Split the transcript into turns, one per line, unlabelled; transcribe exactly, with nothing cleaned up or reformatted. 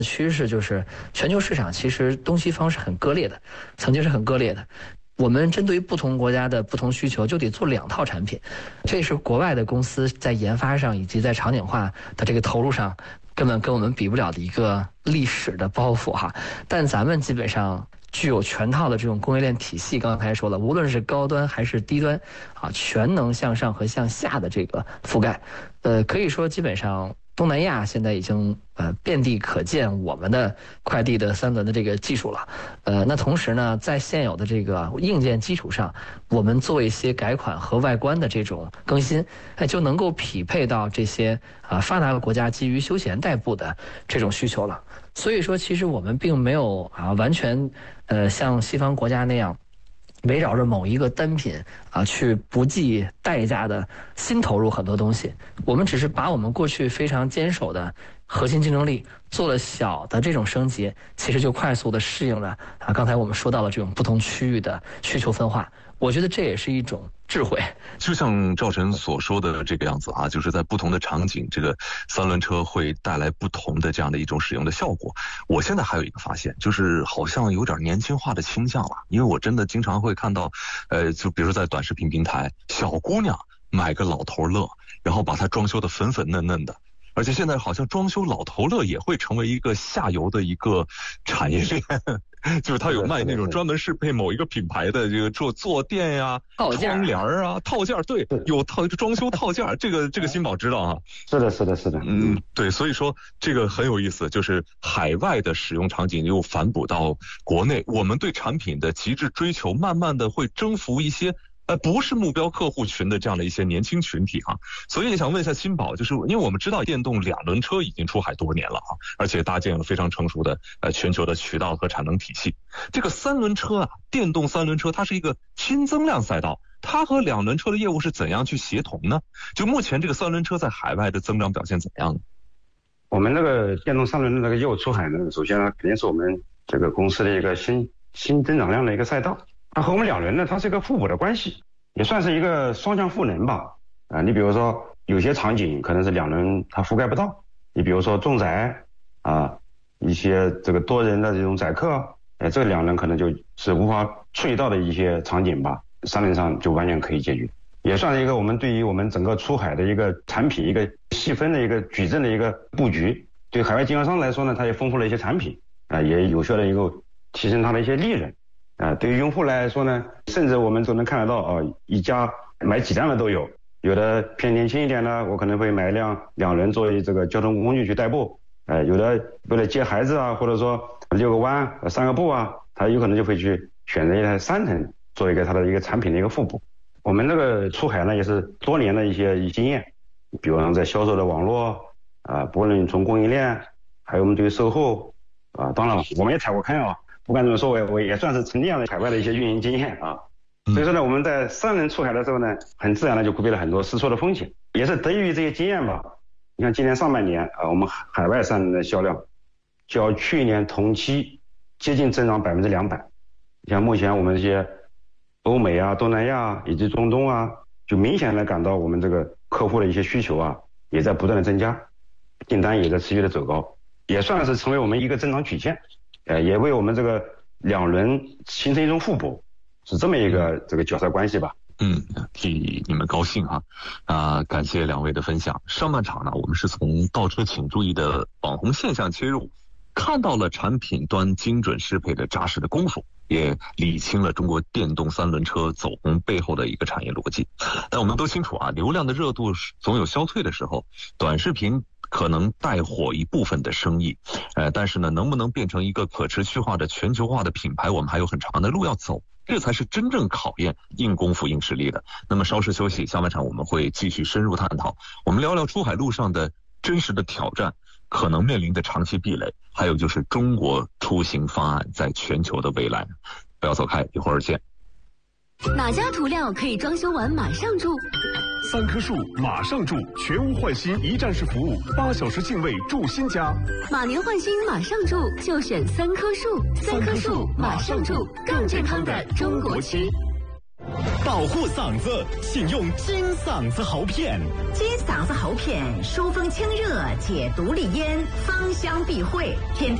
趋势就是全球市场其实东西方是很割裂的，曾经是很割裂的。我们针对于不同国家的不同需求，就得做两套产品，这是国外的公司在研发上以及在场景化的这个投入上，根本跟我们比不了的一个历史的包袱哈。但咱们基本上具有全套的这种供应链体系，刚才说了，无论是高端还是低端，啊，全能向上和向下的这个覆盖，呃，可以说基本上东南亚现在已经呃遍地可见我们的快递的三轮的这个技术了，呃，那同时呢，在现有的这个硬件基础上，我们做一些改款和外观的这种更新，哎，就能够匹配到这些啊发达国家基于休闲代步的这种需求了。所以说，其实我们并没有啊完全呃像西方国家那样，围绕着某一个单品啊去不计代价的新投入很多东西。我们只是把我们过去非常坚守的核心竞争力做了小的这种升级，其实就快速的适应了啊刚才我们说到了这种不同区域的需求分化。我觉得这也是一种智慧。
就像赵晨所说的这个样子啊，就是在不同的场景，这个三轮车会带来不同的这样的一种使用的效果。我现在还有一个发现，就是好像有点年轻化的倾向了，因为我真的经常会看到，呃，就比如说在短视频平台，小姑娘买个老头乐，然后把它装修的粉粉嫩嫩的。而且现在好像装修老头乐也会成为一个下游的一个产业链，就是他有卖那种专门适配某一个品牌的这个做坐垫呀、啊、窗帘啊、套件，对，有套装修套件，这个这个新宝知道啊。
是的，是的，是的，
嗯，对，所以说这个很有意思，就是海外的使用场景又反哺到国内，我们对产品的极致追求，慢慢的会征服一些。呃，不是目标客户群的这样的一些年轻群体哈，所以也想问一下新宝，就是因为我们知道电动两轮车已经出海多年了哈，而且搭建了非常成熟的呃全球的渠道和产能体系。这个三轮车啊，电动三轮车它是一个新增量赛道，它和两轮车的业务是怎样去协同呢？就目前这个三轮车在海外的增长表现怎样呢？
我们这个电动三轮的这个业务出海呢，首先呢肯定是我们这个公司的一个新新增长量的一个赛道。它和我们两轮呢，它是一个互补的关系，也算是一个双向赋能吧。啊、呃，你比如说有些场景可能是两轮它覆盖不到，你比如说重载啊，一些这个多人的这种载客，呃，这两轮可能就是无法处理到的一些场景吧，三轮上就完全可以解决，也算是一个我们对于我们整个出海的一个产品一个细分的一个矩阵的一个布局。对海外经销商来说呢，它也丰富了一些产品啊、呃，也有效的一个提升它的一些利润。啊，对于用户来说呢，甚至我们都能看得到啊，一家买几辆的都有，有的偏年轻一点的，我可能会买一辆两轮作为这个交通工具去代步，呃，有的为了接孩子啊，或者说遛个弯、散个步啊，他有可能就会去选择一台三轮作为一个它的一个产品的一个互补。我们这个出海呢，也是多年的一些经验，比如说在销售的网络啊，不论从供应链，还有我们对于售后啊，当然了，我们也踩过坑啊。不管怎么说，我我也算是沉淀了海外的一些运营经验啊。所以说呢，我们在三轮出海的时候呢，很自然的就规避了很多试错的风险，也是得益于这些经验吧。你看今年上半年啊，我们海外三轮的销量较去年同期接近增长百分之两百。像目前我们这些欧美啊、东南亚以及中东啊，就明显的感到我们这个客户的一些需求啊，也在不断的增加，订单也在持续的走高，也算是成为我们一个增长曲线。呃，也为我们这个两轮形成一种互补，是这么一个这个角色关系吧。
嗯，替你们高兴哈啊、呃！感谢两位的分享。上半场呢，我们是从倒车请注意的网红现象切入，看到了产品端精准适配的扎实的功夫，也理清了中国电动三轮车走红背后的一个产业逻辑。但我们都清楚啊，流量的热度总有消退的时候，短视频可能带火一部分的生意，呃，但是呢，能不能变成一个可持续化的全球化的品牌，我们还有很长的路要走，这才是真正考验硬功夫硬实力的。那么稍事休息，下半场我们会继续深入探讨，我们聊聊出海路上的真实的挑战，可能面临的长期壁垒，还有就是中国出行方案在全球的未来。不要走开，一会儿见。
哪家涂料可以装修完马上住？
三棵树马上住，全屋换新一站式服务，八小时净位住新家。
马年换新马上住，就选三棵树。三棵树马上住，更健康的中国区。
保护嗓子，请用金嗓子喉片。
金嗓子喉片，疏风清热，解毒利咽，芳香避秽，天。